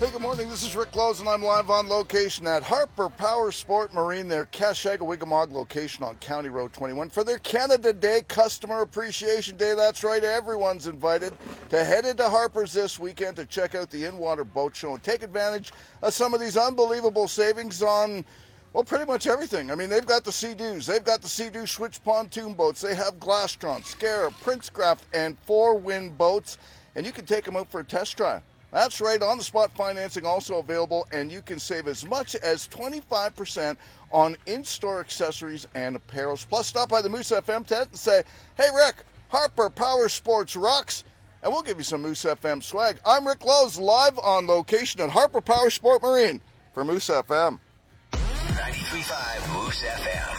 Hey, good morning. This is Rick Lowe's, and I'm live on location at Harper Power Sport Marine, their Kashaga-Wigamog location on County Road 21 for their Canada Day Customer Appreciation Day. That's right, everyone's invited to head into Harper's this weekend to check out the in-water boat show and take advantage of some of these unbelievable savings on, well, pretty much everything. I mean, they've got the Sea-Doos. They've got the Sea-Doo Switch pontoon boats. They have Glastron, Scarab, Princecraft, and four-wind boats, and you can take them out for a test drive. That's right, on-the-spot financing also available, and you can save as much as 25% on in-store accessories and apparels. Plus, stop by the Moose FM tent and say, hey, Rick, Harper Power Sports rocks, and we'll give you some Moose FM swag. I'm Rick Lowe's, live on location at Harper Power Sport Marine for Moose FM. 93.5 Moose FM.